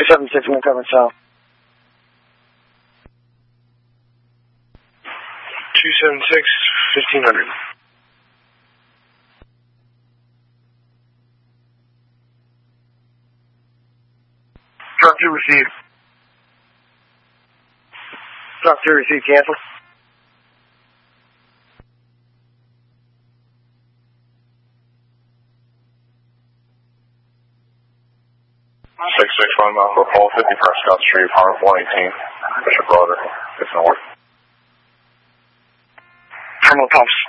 276, wind coming south. 276, 1500. Drop 2 receive. Drop 2 receive, cancel. Six 1 mile for Paul 50 Prescott Street, Power 118, Bishop Brother, it's north. Terminal pumps.